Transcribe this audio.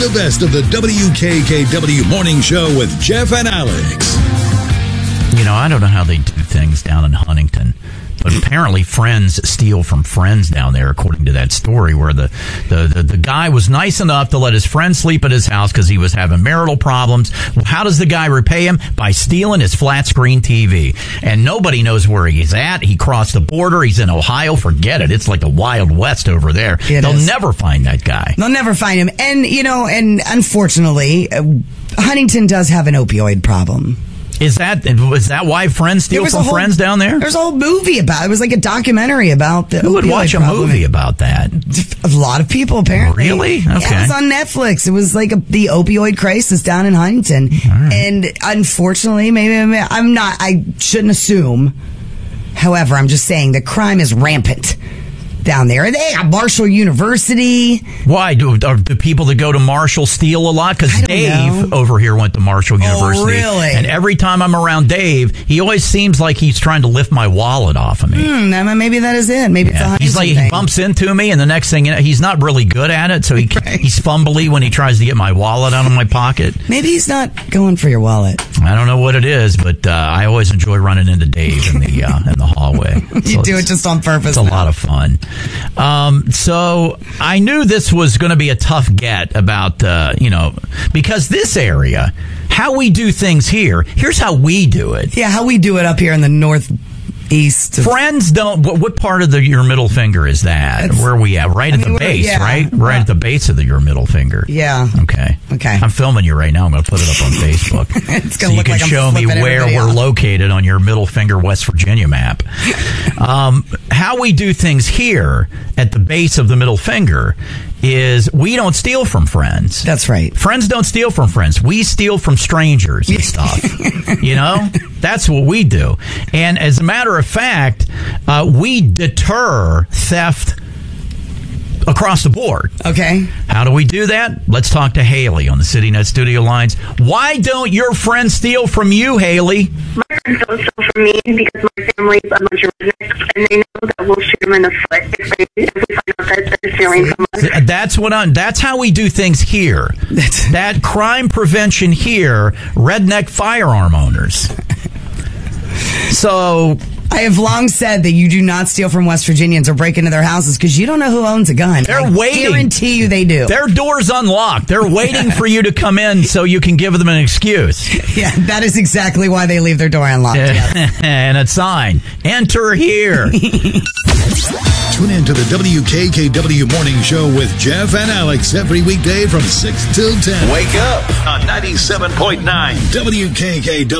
The best of the WKKW Morning Show with Jeff and Alex. You know, I don't know how they do things down in Huntington, but apparently friends steal from friends down there, according to that story, where the guy was nice enough to let his friend sleep at his house because he was having marital problems. Well, how does the guy repay him? By stealing his flat screen TV. And nobody knows where he's at. He crossed the border. He's in Ohio. Forget it. It's like the Wild West over there. They'll never find that guy. They'll never find him. And, you know, and unfortunately, Huntington does have an opioid problem. Is that why friends steal from friends down there? There's a whole movie about it. It was like a documentary about the Who would watch a movie about that? A lot of people, apparently. Really? Okay. Yeah, it was on Netflix. It was like the opioid crisis down in Huntington. Right. And unfortunately, I shouldn't assume. However, I'm just saying the crime is rampant down there. They got Marshall University. Why? Do people that go to Marshall steal a lot? Because Dave over here went to Marshall University. Oh, really? And every time I'm around Dave, he always seems like he's trying to lift my wallet off of me. Maybe that is it. Maybe it's a Huntington thing. He bumps into me, and the next thing you know, he's not really good at it, so he's fumbly when he tries to get my wallet out of my pocket. Maybe he's not going for your wallet. I don't know what it is, but I always enjoy running into Dave in the hallway. You do it just on purpose. It's a lot of fun. So I knew this was going to be a tough get about, because this area, how we do things here's how we do it. Yeah, how we do it up here in the northeast. Friends don't. What part of your middle finger is that? Where are we at? Right at the base, right? Right at the base of your middle finger. Yeah. Okay. I'm filming you right now. I'm going to put it up on Facebook. It's going to look you can like I'm show me where we're off. located on your middle finger, West Virginia map. How we do things here at the base of the middle finger is we don't steal from friends. That's right. Friends don't steal from friends. We steal from strangers and stuff. You know? That's what we do. And as a matter of fact, we deter theft across the board. Okay. How do we do that? Let's talk to Haley on the CityNet studio lines. Why don't your friends steal from you, Haley? My friends don't steal from me because my family's a bunch of rednecks, and they know that we'll shoot them in the foot if we find out that they're stealing from us. That's how we do things here. That crime prevention here, redneck firearm owners. So I have long said that you do not steal from West Virginians or break into their houses because you don't know who owns a gun. They're waiting. I guarantee you they do. Their door's unlocked. They're waiting for you to come in so you can give them an excuse. Yeah, that is exactly why they leave their door unlocked. Yes. And a sign, enter here. Tune in to the WKKW Morning Show with Jeff and Alex every weekday from 6 till 10. Wake up on 97.9 WKKW.